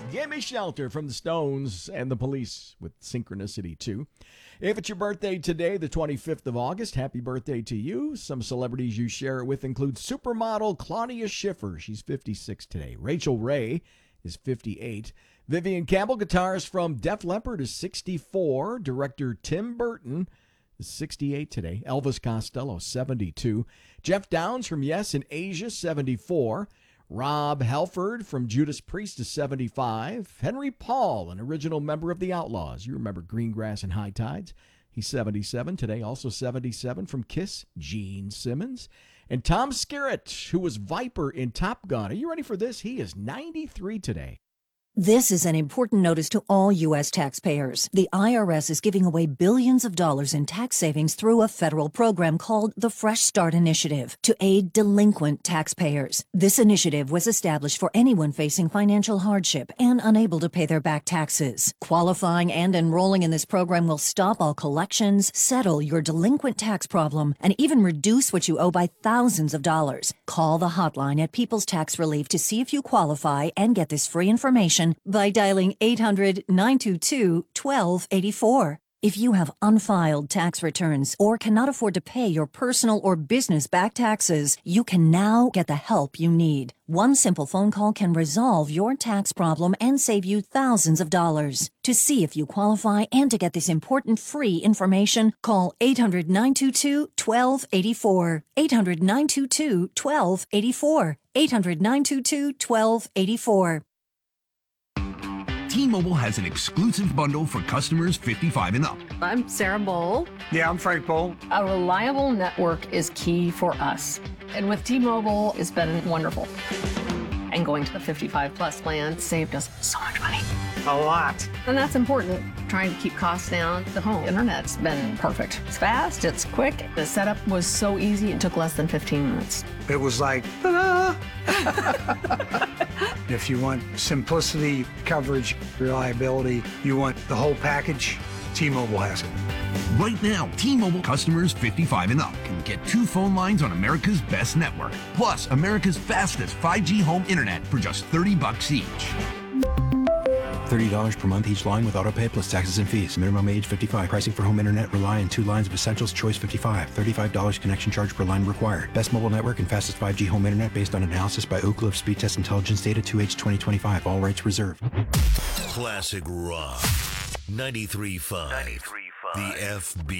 Gimme Shelter from the Stones and the Police with Synchronicity, too. If it's your birthday today, the 25th of August, happy birthday to you. Some celebrities you share it with include supermodel Claudia Schiffer. She's 56 today. Rachel Ray is 58. Vivian Campbell, guitarist from Def Leppard, is 64. Director Tim Burton is 68 today. Elvis Costello, 72. Jeff Downs from Yes in Asia, 74. Rob Halford from Judas Priest is 75. Henry Paul, an original member of the Outlaws. You remember Greengrass and High Tides. He's 77 today. Also 77 from Kiss, Gene Simmons. And Tom Skerritt, who was Viper in Top Gun. Are you ready for this? He is 93 today. This is an important notice to all U.S. taxpayers. The IRS is giving away billions of dollars in tax savings through a federal program called the Fresh Start Initiative to aid delinquent taxpayers. This initiative was established for anyone facing financial hardship and unable to pay their back taxes. Qualifying and enrolling in this program will stop all collections, settle your delinquent tax problem, and even reduce what you owe by thousands of dollars. Call the hotline at People's Tax Relief to see if you qualify and get this free information by dialing 800-922-1284. If you have unfiled tax returns or cannot afford to pay your personal or business back taxes, you can now get the help you need. One simple phone call can resolve your tax problem and save you thousands of dollars. To see if you qualify and to get this important free information, call 800-922-1284. 800-922-1284. 800-922-1284. T-Mobile has an exclusive bundle for customers 55 and up. I'm Sarah Bowl. Yeah, I'm Frank Bowl. A reliable network is key for us. And with T-Mobile, it's been wonderful. And going to the 55 plus plan saved us so much money. A lot. And that's important. Trying to keep costs down. The home internet's been perfect. It's fast, it's quick. The setup was so easy, it took less than 15 minutes. It was like, ta-da! If you want simplicity, coverage, reliability, you want the whole package, T-Mobile has it. Right now, T-Mobile customers 55 and up can get 2 phone lines on America's best network, plus America's fastest 5G home internet for just $30 each. $30 per month each line with autopay plus taxes and fees. Minimum age 55. Pricing for home internet rely on 2 lines of Essentials Choice 55. $35 connection charge per line required. Best mobile network and fastest 5G home internet based on analysis by Ookla of Speed Test Intelligence data 2H 2025. All rights reserved. Classic Rock. 93.5. The FB.